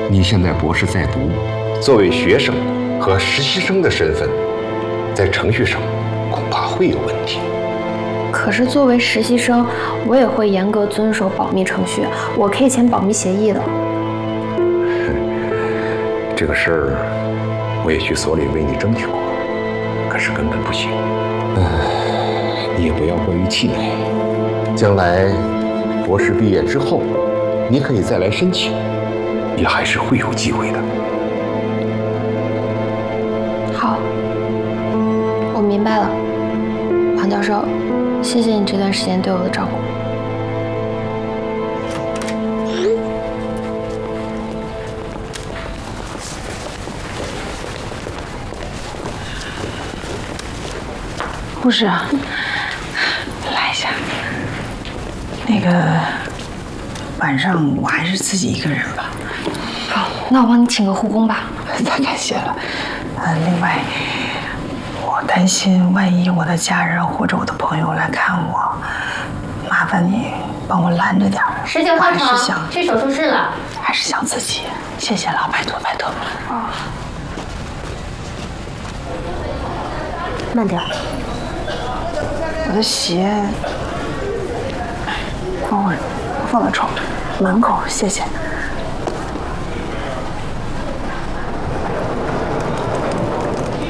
你现在博士在读，作为学生和实习生的身份，在程序上恐怕会有问题。 可是作为实习生，我也会严格遵守保密程序，我可以签保密协议的。 这个事儿，我也去所里为你争取过，可是根本不行。你也不要过于气馁，将来博士毕业之后，你可以再来申请，也还是会有机会的。 好，我明白了，黄教授，谢谢你这段时间对我的照顾。 护士啊，来一下。那个晚上我还是自己一个人吧。 好，那我帮你请个护工吧。 太感谢了。另外，我担心万一我的家人或者我的朋友来看我，麻烦你帮我拦着点儿。 10点到场，去手术室了。 还是想自己，谢谢了，拜托拜托。 哦。慢点。 我的鞋，帮我放到门口，谢谢。